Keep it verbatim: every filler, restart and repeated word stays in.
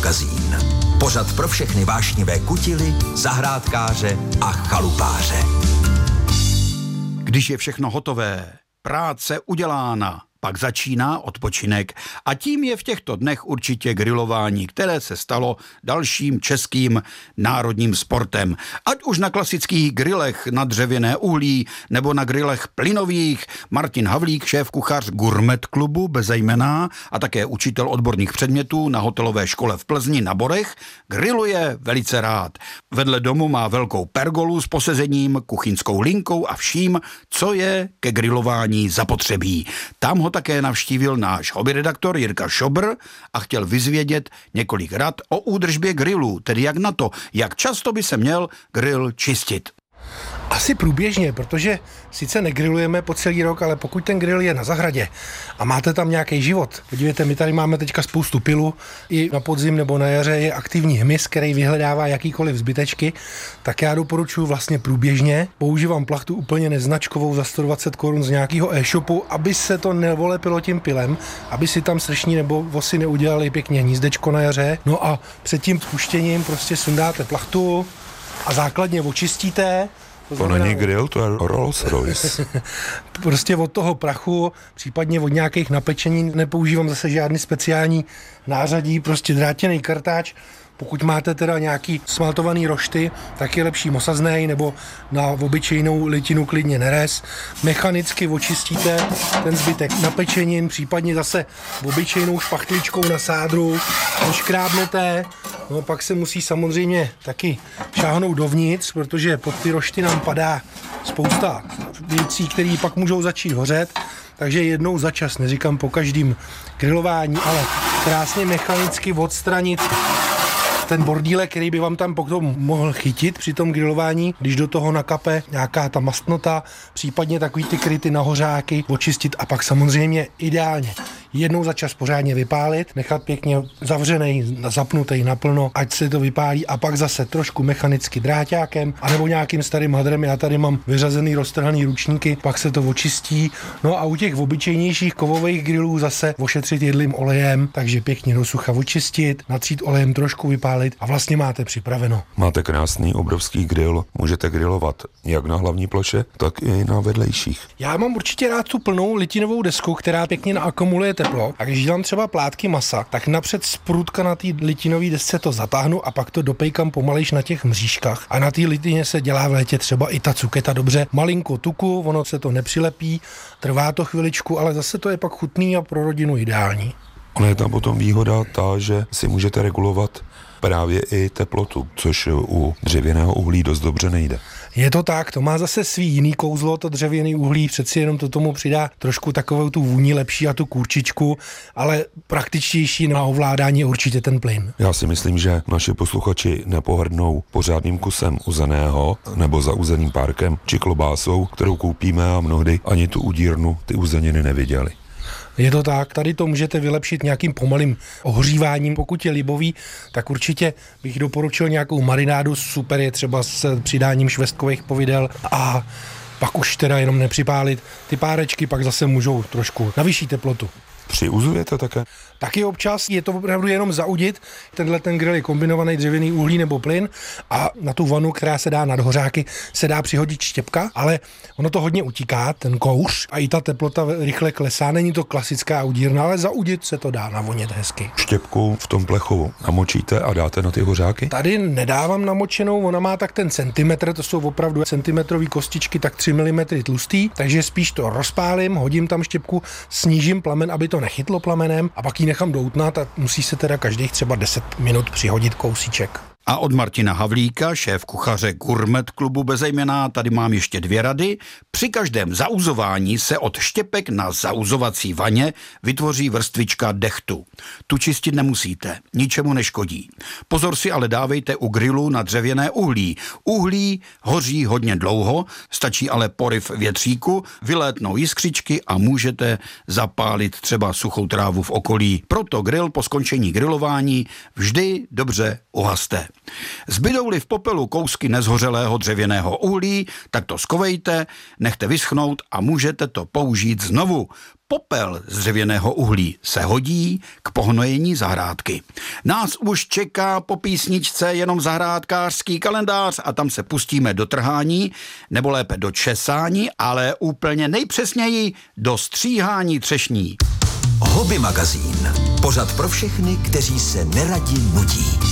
magazín. Pořad pro všechny vášnivé kutily, zahrádkáře a chalupáře. Když je všechno hotové, práce udělána, pak začíná odpočinek a tím je v těchto dnech určitě grilování, které se stalo dalším českým národním sportem. Ať už na klasických grilech na dřevěné uhlí nebo na grilech plynových, Martin Havlík, šéf-kuchař Gourmet klubu Bezejmenná a také učitel odborných předmětů na hotelové škole v Plzni na Borech, griluje velice rád. Vedle domu má velkou pergolu s posezením, kuchyňskou linkou a vším, co je ke grilování zapotřebí. Tam ho také navštívil náš hobbyredaktor Jirka Šobr a chtěl vyzvědět několik rad o údržbě grillů, tedy jak na to, jak často by se měl grill čistit. Asi průběžně, protože sice negrilujeme po celý rok, ale pokud ten grill je na zahradě a máte tam nějaký život. Podívejte, my tady máme teďka spoustu pilu, i na podzim nebo na jaře je aktivní hmyz, který vyhledává jakýkoliv zbytečky, tak já doporučuji vlastně průběžně. Používám plachtu úplně neznačkovou za sto dvacet korun z nějakého e-shopu, aby se to nevolepilo tím pilem, aby si tam sršní nebo vosy neudělali pěkně hnízdečko na jaře. No a před tím spuštěním prostě sundáte plachtu a základně očistíte. To, to není grill, to je Rolls Royce. Prostě od toho prachu, případně od nějakých napečení, nepoužívám zase žádný speciální nářadí, prostě drátěný kartáč. Pokud máte teda nějaký smaltovaný rošty, tak je lepší mosaznej nebo na obyčejnou litinu klidně nerez. Mechanicky očistíte ten zbytek napečenin, případně zase obyčejnou špachtličkou na sádru, oškrábnete. No pak se musí samozřejmě taky šáhnout dovnitř, protože pod ty rošty nám padá spousta věcí, které pak můžou začít hořet. Takže jednou za čas, neříkám po každém grilování, ale krásně mechanicky odstranit ten bordílek, který by vám tam potom mohl chytit při tom grilování, když do toho nakape nějaká ta mastnota, případně takový ty kryty na hořáky, očistit a pak samozřejmě ideálně jednou za čas pořádně vypálit, nechat pěkně zavřenej, zapnutej naplno, ať se to vypálí a pak zase trošku mechanicky dráťákem, anebo nějakým starým hadrem, já tady mám vyřazený roztrhaný ručníky, pak se to očistí. No a u těch obyčejnějších kovových grillů zase ošetřit jedlým olejem, takže pěkně do sucha očistit, natřít olejem, trošku vypálit a vlastně máte připraveno. Máte krásný obrovský grill, můžete grillovat jak na hlavní ploše, tak i na vedlejších. Já mám určitě rád tu plnou litinovou desku, která pěkně naakumuluje teplo. A když dělám třeba plátky masa, tak napřed z průdka na té litinové desce to zatáhnu a pak to dopejkám pomalejš na těch mřížkách. A na té litině se dělá v létě třeba i ta cuketa dobře. Malinko tuku, ono se to nepřilepí, trvá to chviličku, ale zase to je pak chutný a pro rodinu ideální. Ale je tam potom výhoda ta, že si můžete regulovat právě i teplotu, což u dřevěného uhlí dost dobře nejde. Je to tak, to má zase svý jiný kouzlo, to dřevěný uhlí, přeci jenom to tomu přidá trošku takovou tu vůni lepší a tu kurčičku, ale praktičtější na ovládání je určitě ten plyn. Já si myslím, že naši posluchači nepohrdnou pořádným kusem uzeného nebo zauzeným párkem či klobásou, kterou koupíme a mnohdy ani tu udírnu ty uzeniny neviděli. Je to tak, tady to můžete vylepšit nějakým pomalým ohříváním. Pokud je libový, tak určitě bych doporučil nějakou marinádu, super je třeba s přidáním švestkových povidel a pak už teda jenom nepřipálit. Ty párečky pak zase můžou trošku na vyšší teplotu. Přiuzujete také? Taky občas je to opravdu jenom zaudit. Tenhle ten grill je kombinovaný dřevěný uhlí nebo plyn a na tu vanu, která se dá nad hořáky, se dá přihodit štěpka, ale ono to hodně utíká, ten kouř a i ta teplota rychle klesá. Není to klasická udírna, ale zaudit se to dá navonět hezky. Štěpku v tom plechu namočíte a dáte na ty hořáky? Tady nedávám namočenou, ona má tak ten centimetr, to jsou opravdu centimetrový kostičky, tak tři milimetry tlustý, takže spíš to rozpálím, hodím tam štěpku, snížím plamen, aby to nechytlo plamenem a pak ji nechám doutnat a musí se teda každých třeba deset minut přihodit kousíček. A od Martina Havlíka, šéf kuchaře Gourmet klubu Bezejmenná, tady mám ještě dvě rady. Při každém zauzování se od štěpek na zauzovací vaně vytvoří vrstvička dechtu. Tu čistit nemusíte, ničemu neškodí. Pozor si ale dávejte u grilu na dřevěné uhlí. Uhlí hoří hodně dlouho, stačí ale poryv větříku, vylétnou jiskřičky a můžete zapálit třeba suchou trávu v okolí. Proto grill po skončení grilování vždy dobře uhaste. Zbydou-li v popelu kousky nezhořelého dřevěného uhlí, tak to skovejte, nechte vyschnout a můžete to použít znovu. Popel z dřevěného uhlí se hodí k pohnojení zahrádky. Nás už čeká po písničce jenom zahrádkářský kalendář a tam se pustíme do trhání, nebo lépe do česání, ale úplně nejpřesněji do stříhání třešní. Hobby magazín. Pořad pro všechny, kteří se neradi nudí.